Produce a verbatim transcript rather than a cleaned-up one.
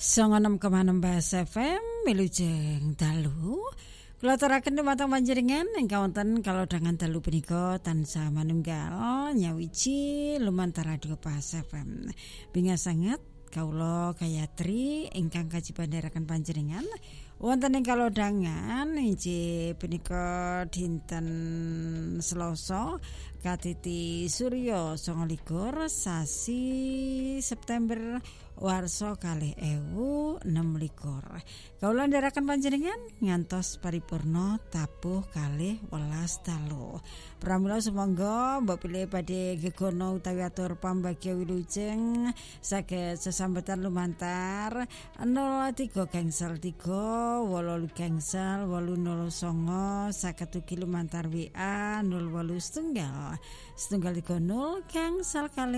sanga enem koma enem F M Wilujeng dalu. Kula aturaken dhumateng panjenengan ingkang wonten kalodhangan dalu punika tansah manunggal nyawiji lumantar radio Pas F M. Bingas sanget kawula Gayatri ingkang kajibandharaken panjenengan wonten ing kalodhangan inggih punika dinten Selasa katiti Surya sanga likur sasi September warsa kalih ewu enem likur. Kawula ndherekaken panjenengan ngantos paripurna tabuh kalih welas dalu. Pramila sumangga mbok pilih badhe gegono utawi atur pambagya wilujeng saged sesambetan lumantar nol tiga gangsal tiga wolu gangsal wolu nol sanga saged ugi lumantar W A nol wolu setunggal setunggal tiga nol gangsal kalih